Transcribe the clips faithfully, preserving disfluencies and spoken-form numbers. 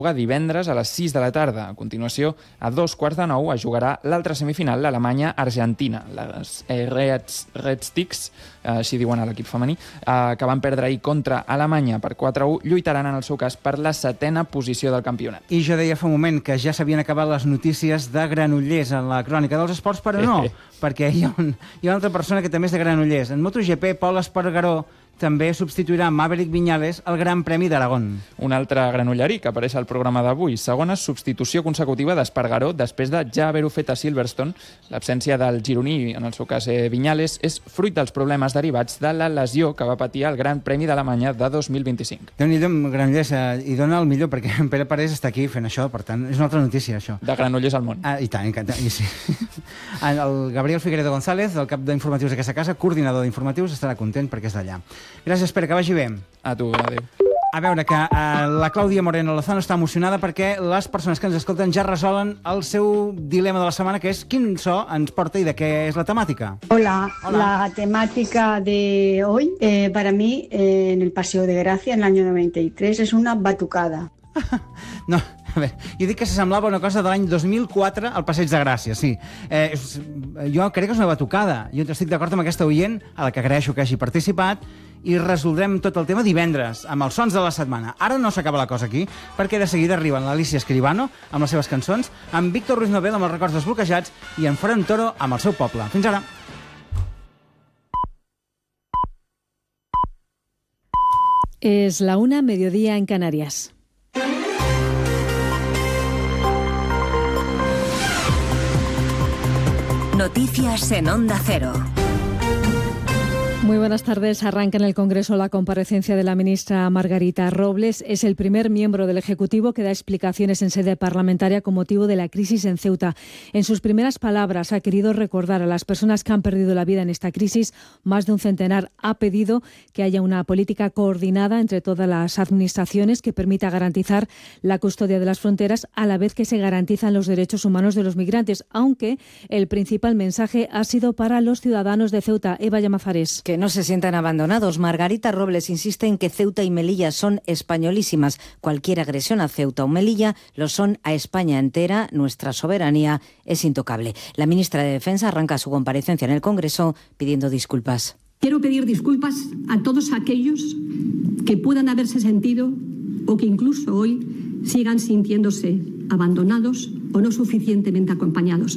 divendres a les sis de la tarda. A continuació, a dos quarts de nou, es jugarà l'altra semifinal, l'Alemanya-Argentina. Les eh, Reds, Red Sticks, eh, així diuen a l'equip femení, eh, que van perdre ahir contra Alemanya per quatre a u, lluitaran en el seu cas per la setena posició del campionat. I jo deia fa un moment que ja s'havien acabat les notícies de Granollers en la crònica dels esports, però no, perquè hi ha, un, hi ha una altra persona que també és de Granollers. En MotoGP, Pol Espargaró també substituirà Maverick Viñales al Gran Premi d'Aragón. Un altre granollerí que apareix al programa d'avui. Segona substitució consecutiva d'Espargaró després de ja haver-ho fet a Silverstone. L'absència del gironí, en el seu cas eh, Viñales, és fruit dels problemes derivats de la lesió que va patir al Gran Premi d'Alemanya de dos mil vint-i-cinc. Déu-n'hi-do, Granollers, eh, i dona el millor, perquè en Pere Parés està aquí fent això, per tant, és una altra notícia, això. De Granollers al món. Ah, I tant, i, i sí. El Gabriel Figueredo González, el cap d'informatius d'aquesta casa, coordinador d'informatius, estarà content perquè és d'allà. Gràcies, Pere, que vagi bé. A tu, adéu. A veure, que eh, la Clàudia Moreno Lozano està emocionada perquè les persones que ens escolten ja resolen el seu dilema de la setmana, que és quin so ens porta i de què és la temàtica. Hola, Hola. La temática de hoy, eh, para mí, eh, en el Paseo de Gracia, en el año noventa y tres, es una batucada. No, a veure, jo dic que s'assemblava una cosa de l'any dos mil quatre al Passeig de Gràcia, sí. Eh, és, jo crec que és una batucada. Jo estic d'acord amb aquesta oient, a la que agraeixo que hagi participat, i resoldrem tot el tema divendres, amb els sons de la setmana. Ara no s'acaba la cosa aquí, perquè de seguida arriben l'Alicia Escribano, amb les seves cançons, amb Víctor Ruiz Novel, amb els records desbloquejats, i en Ferran Toro, amb el seu poble. Fins ara. Es la una, mediodía en Canarias. Noticias en Onda Cero. Muy buenas tardes. Arranca en el Congreso la comparecencia de la ministra Margarita Robles. Es el primer miembro del Ejecutivo que da explicaciones en sede parlamentaria con motivo de la crisis en Ceuta. En sus primeras palabras ha querido recordar a las personas que han perdido la vida en esta crisis. Más de un centenar. Ha pedido que haya una política coordinada entre todas las administraciones que permita garantizar la custodia de las fronteras a la vez que se garantizan los derechos humanos de los migrantes, aunque el principal mensaje ha sido para los ciudadanos de Ceuta. Eva Llamazares. Que no se sientan abandonados. Margarita Robles insiste en que Ceuta y Melilla son españolísimas. Cualquier agresión a Ceuta o Melilla lo son a España entera. Nuestra soberanía es intocable. La ministra de Defensa arranca su comparecencia en el Congreso pidiendo disculpas. Quiero pedir disculpas a todos aquellos que puedan haberse sentido o que incluso hoy sigan sintiéndose abandonados o no suficientemente acompañados.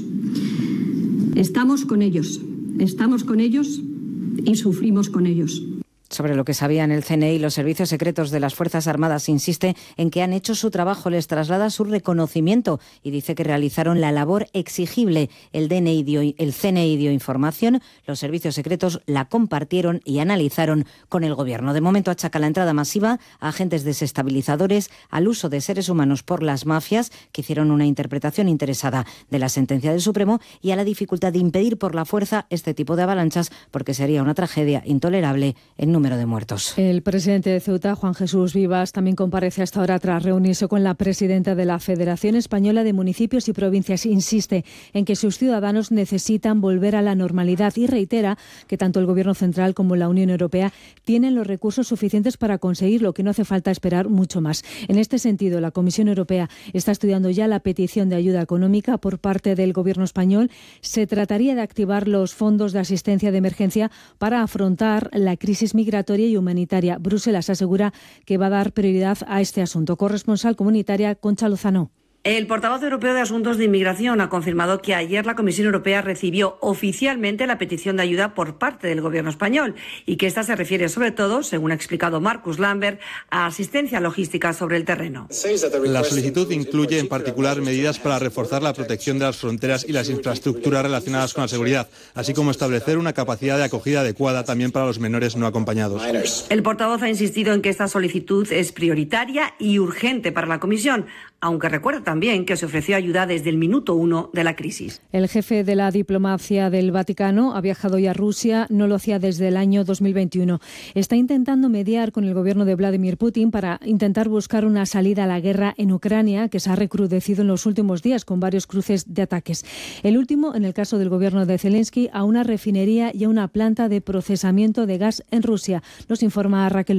Estamos con ellos, estamos con ellos y sufrimos con ellos. Sobre lo que sabían el C N I, los servicios secretos de las Fuerzas Armadas insiste en que han hecho su trabajo, les traslada su reconocimiento y dice que realizaron la labor exigible. El, D N I dio, el C N I dio información, los servicios secretos la compartieron y analizaron con el Gobierno. De momento achaca la entrada masiva a agentes desestabilizadores, al uso de seres humanos por las mafias, que hicieron una interpretación interesada de la sentencia del Supremo, y a la dificultad de impedir por la fuerza este tipo de avalanchas, porque sería una tragedia intolerable en número de muertos. El presidente de Ceuta, Juan Jesús Vivas, también comparece hasta ahora tras reunirse con la presidenta de la Federación Española de Municipios y Provincias. Insiste en que sus ciudadanos necesitan volver a la normalidad y reitera que tanto el Gobierno central como la Unión Europea tienen los recursos suficientes para conseguirlo, que no hace falta esperar mucho más. En este sentido, la Comisión Europea está estudiando ya la petición de ayuda económica por parte del Gobierno español. Se trataría de activar los fondos de asistencia de emergencia para afrontar la crisis migratoria y humanitaria. Bruselas asegura que va a dar prioridad a este asunto. Corresponsal comunitaria, Concha Lozano. El portavoz europeo de Asuntos de Inmigración ha confirmado que ayer la Comisión Europea recibió oficialmente la petición de ayuda por parte del Gobierno español y que esta se refiere sobre todo, según ha explicado Markus Lambert, a asistencia logística sobre el terreno. La solicitud incluye en particular medidas para reforzar la protección de las fronteras y las infraestructuras relacionadas con la seguridad, así como establecer una capacidad de acogida adecuada también para los menores no acompañados. El portavoz ha insistido en que esta solicitud es prioritaria y urgente para la Comisión, aunque recuerda también que se ofreció ayuda desde el minuto uno de la crisis. El jefe de la diplomacia del Vaticano ha viajado hoy a Rusia, no lo hacía desde el año dos mil veintiuno. Está intentando mediar con el gobierno de Vladimir Putin para intentar buscar una salida a la guerra en Ucrania, que se ha recrudecido en los últimos días con varios cruces de ataques. El último, en el caso del gobierno de Zelensky, a una refinería y a una planta de procesamiento de gas en Rusia. Nos informa Raquel Lobo.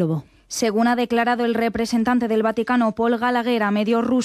Según ha declarado el representante del Vaticano, Paul Gallagher, a medios rusos,